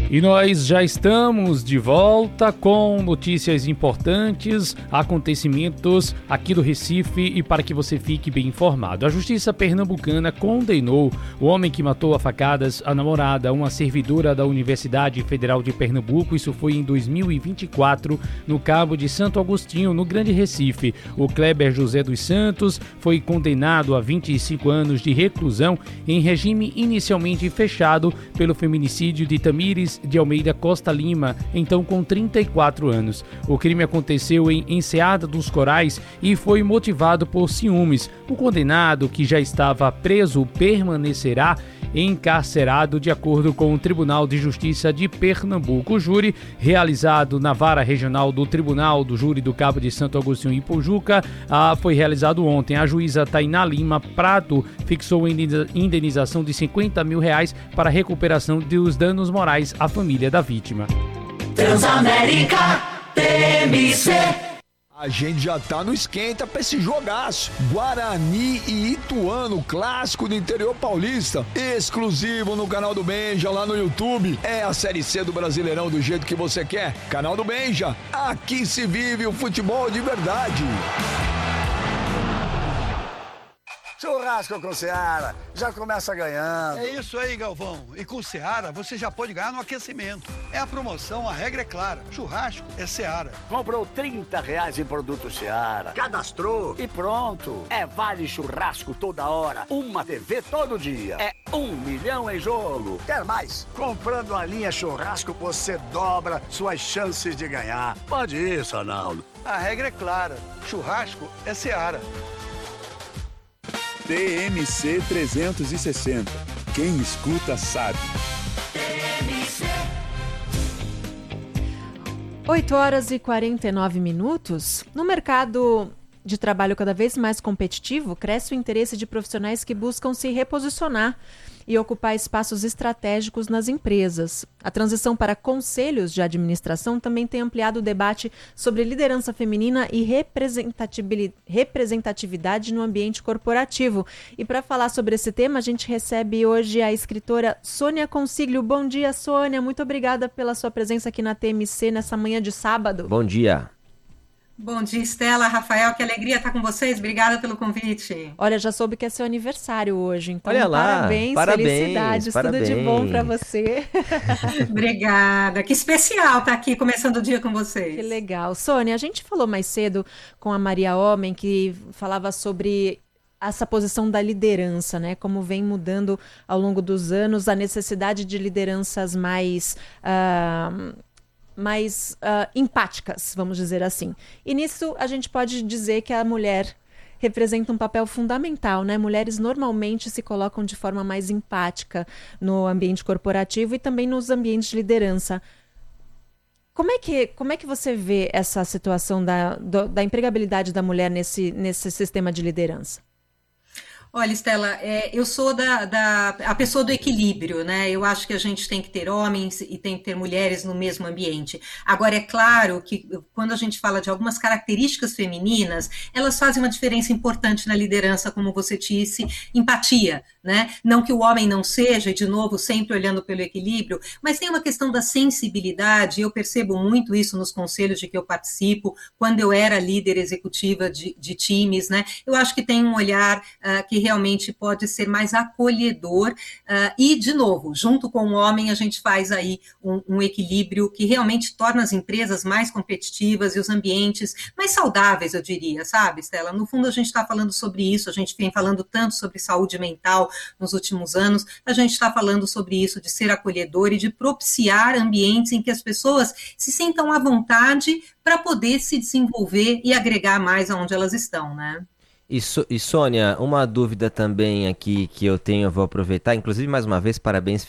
E nós já estamos de volta com notícias importantes, acontecimentos aqui do Recife e para que você fique bem informado. A Justiça Pernambucana condenou o homem que matou a facadas a namorada, uma servidora da Universidade Federal de Pernambuco. Isso foi em 2024, no Cabo de Santo Agostinho, no Grande Recife. O Kleber José dos Santos foi condenado a 25 anos de reclusão em regime inicialmente fechado pelo feminicídio de Tamires de Almeida Costa Lima, então com 34 anos. O crime aconteceu em Enseada dos Corais e foi motivado por ciúmes. O condenado, que já estava preso, permanecerá encarcerado de acordo com o Tribunal de Justiça de Pernambuco. O júri, realizado na Vara Regional do Tribunal do Júri do Cabo de Santo Agostinho e Pojuca, foi realizado ontem. A juíza Tainá Lima Prato fixou a indenização de R$50 mil para a recuperação dos danos morais à família da vítima. Transamérica TMC. A gente já tá no esquenta pra esse jogaço. Guarani e Ituano, clássico do interior paulista. Exclusivo no canal do Benja, lá no YouTube. É a Série C do Brasileirão do jeito que você quer. Canal do Benja, aqui se vive o futebol de verdade. Churrasco com Seara, já começa ganhando. É isso aí, Galvão. E com Seara, você já pode ganhar no aquecimento. É a promoção, a regra é clara. Churrasco é Seara. Comprou R$30 em produto Seara, cadastrou e pronto. É vale churrasco toda hora, uma TV todo dia. É R$1 milhão em jogo. Quer mais? Comprando a linha churrasco, você dobra suas chances de ganhar. Pode ir, Sanaldo. A regra é clara. Churrasco é Seara. TMC 360. Quem escuta sabe. 8h49. No mercado de trabalho cada vez mais competitivo, cresce o interesse de profissionais que buscam se reposicionar e ocupar espaços estratégicos nas empresas. A transição para conselhos de administração também tem ampliado o debate sobre liderança feminina e representatividade no ambiente corporativo. E para falar sobre esse tema, a gente recebe hoje a escritora Sônia Consiglio. Bom dia, Sônia. Muito obrigada pela sua presença aqui na TMC nessa manhã de sábado. Bom dia. Bom dia, Estela, Rafael, que alegria estar com vocês. Obrigada pelo convite. Olha, já soube que é seu aniversário hoje, então olha lá, parabéns, felicidades, tudo de bom para você. Obrigada, que especial estar aqui começando o dia com vocês. Que legal. Sônia, a gente falou mais cedo com a Maria Homem, que falava sobre essa posição da liderança, né? Como vem mudando ao longo dos anos, a necessidade de lideranças mais empáticas, vamos dizer assim. E nisso a gente pode dizer que a mulher representa um papel fundamental, né? Mulheres normalmente se colocam de forma mais empática no ambiente corporativo e também nos ambientes de liderança. Como é que você vê essa situação da empregabilidade da mulher nesse sistema de liderança? Olha, Estela, eu sou a pessoa do equilíbrio, né? Eu acho que a gente tem que ter homens e tem que ter mulheres no mesmo ambiente. Agora, é claro que quando a gente fala de algumas características femininas, elas fazem uma diferença importante na liderança, como você disse, empatia, né? Não que o homem não seja, e de novo, sempre olhando pelo equilíbrio, mas tem uma questão da sensibilidade. Eu percebo muito isso nos conselhos de que eu participo, quando eu era líder executiva de times, né? Eu acho que tem um olhar que realmente pode ser mais acolhedor e, de novo, junto com o homem, a gente faz aí um equilíbrio que realmente torna as empresas mais competitivas e os ambientes mais saudáveis, eu diria, sabe, Estela? No fundo, a gente está falando sobre isso, a gente vem falando tanto sobre saúde mental nos últimos anos, a gente está falando sobre isso, de ser acolhedor e de propiciar ambientes em que as pessoas se sintam à vontade para poder se desenvolver e agregar mais aonde elas estão, né? E Sônia, uma dúvida também aqui que eu tenho, eu vou aproveitar, inclusive mais uma vez, parabéns